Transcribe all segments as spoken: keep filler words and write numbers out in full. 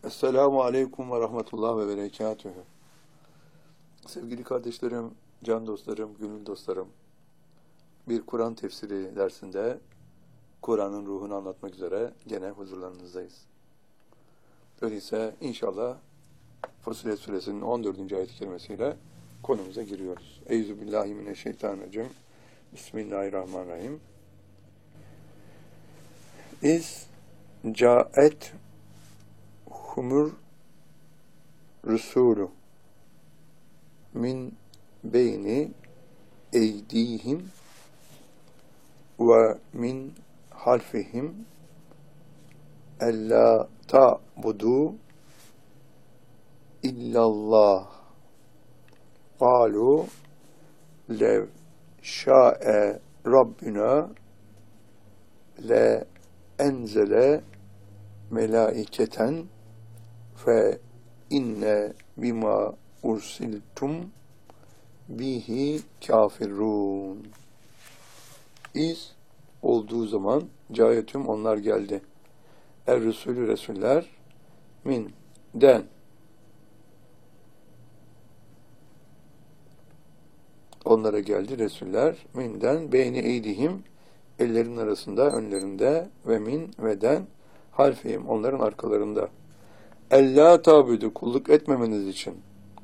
Esselamu Aleyküm ve Rahmetullah ve Berekatühü. Sevgili kardeşlerim, can dostlarım, gönül dostlarım, bir Kur'an tefsiri dersinde Kur'an'ın ruhunu anlatmak üzere gene huzurlarınızdayız. Öyleyse inşallah Fussilet Suresinin on dördüncü ayet-i kerimesiyle konumuza giriyoruz. Euzubillahimineşşeytanirracim. Bismillahirrahmanirrahim. İz caet humur Resulü min beyni eydihim ve min halfihim ella ta'budu illallah qalu lev şa'e Rabbina le enzele melaiketen fe inne bima ursiltum bihi kafirun. İz olduğu zaman cayetüm onlar geldi. Er Resulü Resuller min den onlara geldi Resuller minden beyni eydihim ellerin arasında önlerinde ve min ve den halfihim onların arkalarında. Ellâ ta'budu kulluk etmemeniz için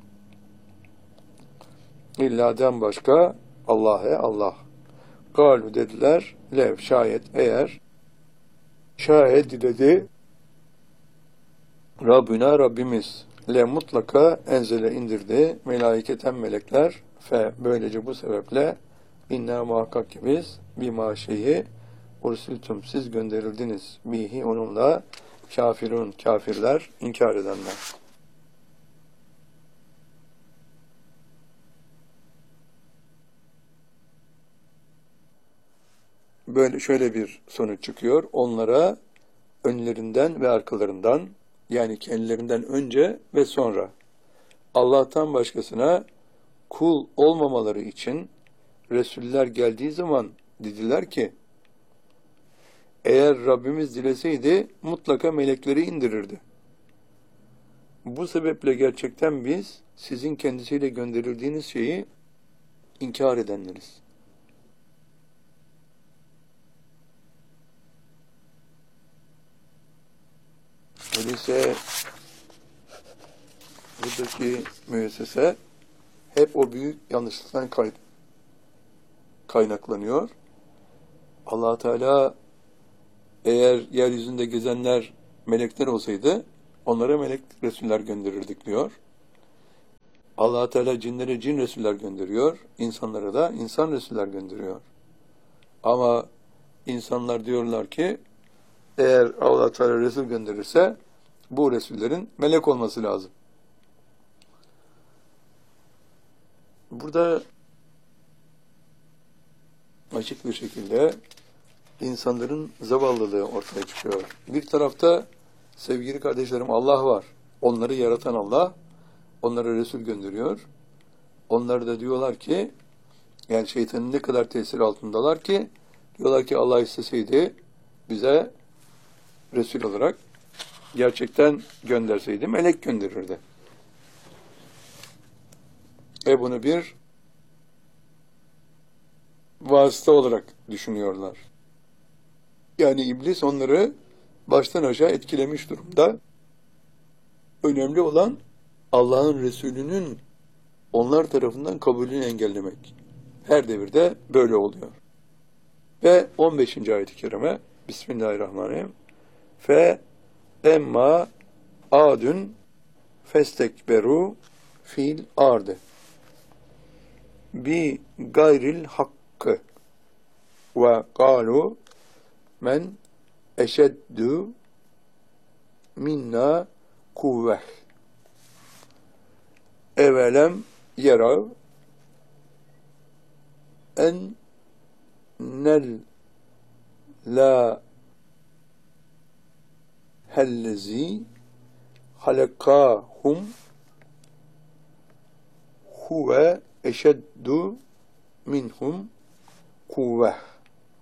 illâden başka Allah'e Allah. Galu dediler lev şayet eğer şayet diledi Rabbina Rabbimiz le mutlaka enzele indirdi melaiketen melekler fe böylece bu sebeple inna muhakkak ki biz bima şeyi ursiltum siz gönderildiniz bihi onunla kafirun kafirler inkar edenler. Böyle şöyle bir sonuç çıkıyor. Onlara önlerinden ve arkalarından yani kendilerinden önce ve sonra Allah'tan başkasına kul olmamaları için Resuller geldiği zaman dediler ki eğer Rabbimiz dileseydi mutlaka melekleri indirirdi. Bu sebeple gerçekten biz sizin kendisiyle gönderildiğiniz şeyi inkar edenleriz. Öyleyse buradaki müessese hep o büyük yanlışlıktan kay- kaynaklanıyor. Allah Teala eğer yeryüzünde gezenler melekler olsaydı onlara melek resuller gönderirdik diyor. Allah Teala cinlere cin resuller gönderiyor, insanlara da insan resuller gönderiyor. Ama insanlar diyorlar ki eğer Allah Teala resul gönderirse bu resullerin melek olması lazım. Burada açık bir şekilde insanların zavallılığı ortaya çıkıyor. Bir tarafta sevgili kardeşlerim Allah var. Onları yaratan Allah, onlara Resul gönderiyor. Onlar da diyorlar ki, yani şeytanın ne kadar tesir altındalar ki, diyorlar ki Allah isteseydi bize Resul olarak gerçekten gönderseydi melek gönderirdi. E bunu bir vasıta olarak düşünüyorlar. Yani iblis onları baştan aşağı etkilemiş durumda. Önemli olan Allah'ın Resulü'nün onlar tarafından kabulünü engellemek. Her devirde böyle oluyor. Ve on beşinci ayet-i kerime Bismillahirrahmanirrahim. Fe emma adun festekberu fil ardı bi gayril hakkı ve galu men eşeddü minna kuvveh evelem yerav en nel la hellezi halakahum huve eşeddu minhum kuvveh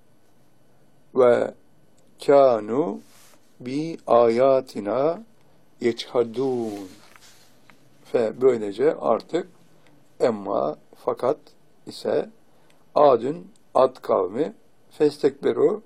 ve kânu bi ayatina yeçhadûn. Fe böylece artık emma fakat ise adün ad kavmi festekberu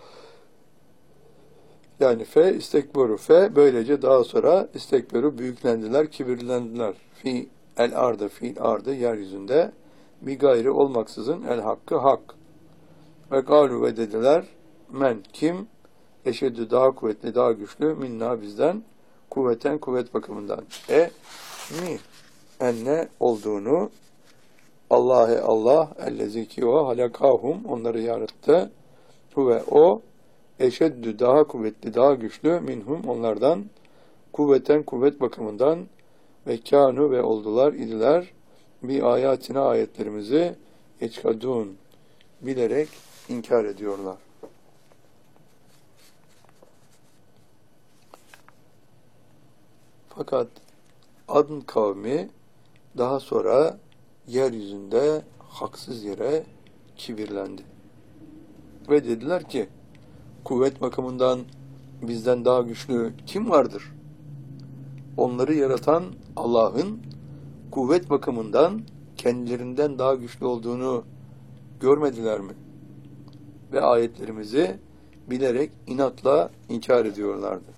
yani fe istekberu fe böylece daha sonra istekberu büyüklendiler, kibirlendiler. Fi el ardı fiil ardı yeryüzünde bir gayri olmaksızın el hakkı hak. Ve galu ve dediler men kim eşedü daha kuvvetli daha güçlü minna bizden kuvveten kuvvet bakımından. E mi enne olduğunu Allah'e Allah ellezî ki o halakahum onları yarattı. Huve o eşeddü daha kuvvetli daha güçlü minhum onlardan kuvveten kuvvet bakımından ve kânu ve oldular idiler bir ayetine ayetlerimizi yeçhadûn bilerek inkar ediyorlar. Fakat Adn kavmi daha sonra yeryüzünde haksız yere kibirlendi. Ve dediler ki, kuvvet bakımından bizden daha güçlü kim vardır? Onları yaratan Allah'ın kuvvet bakımından kendilerinden daha güçlü olduğunu görmediler mi? Ve ayetlerimizi bilerek inatla inkar ediyorlardı.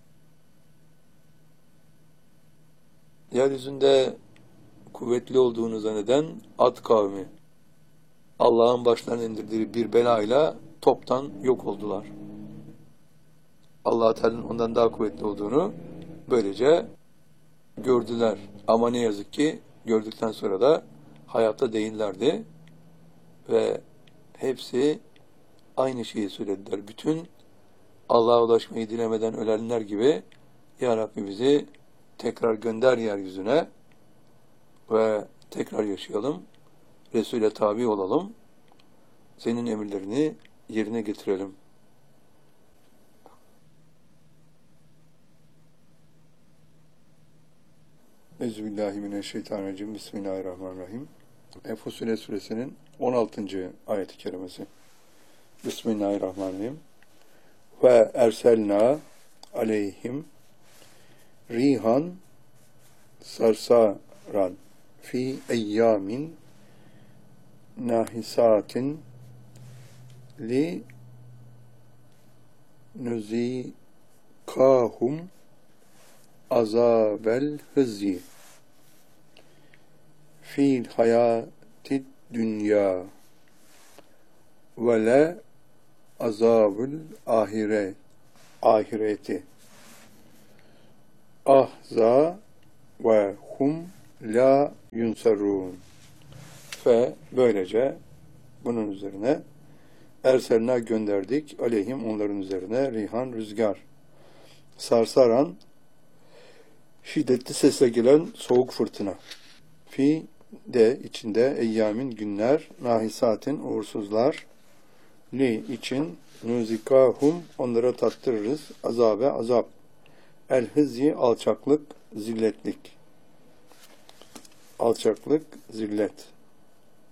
Yeryüzünde kuvvetli olduğunu zanneden Ad kavmi Allah'ın başlarına indirdiği bir belayla toptan yok oldular. Allah Teala'nın ondan daha kuvvetli olduğunu böylece gördüler. Ama ne yazık ki gördükten sonra da hayatta değillerdi ve hepsi aynı şeyi söylediler. Bütün Allah'a ulaşmayı dilemeden ölenler gibi Ya Rabbi bizi tekrar gönder yeryüzüne ve tekrar yaşayalım. Resul'e tabi olalım. Senin emirlerini yerine getirelim. Euzubillahimineşşeytanirracim. Bismillahirrahmanirrahim. Enfusile suresinin on altıncı ayet-i kerimesi. Bismillahirrahmanirrahim. Ve erselna aleyhim rihan sarsaran fi eyyamin nahisatin li nuzikahum azabel hızyi fil hayatid dünya ve le azabul ahiret ahireti ahza ve hum la yunsarun. Ve böylece bunun üzerine erselna gönderdik aleyhim onların üzerine rihan rüzgar sarsaran şiddetli sesle gelen soğuk fırtına fi de içinde eyyamin günler nahisatin uğursuzlar li için nuzikahum onlara tattırırız azabe azap el hızyi alçaklık zilletlik alçaklık zillet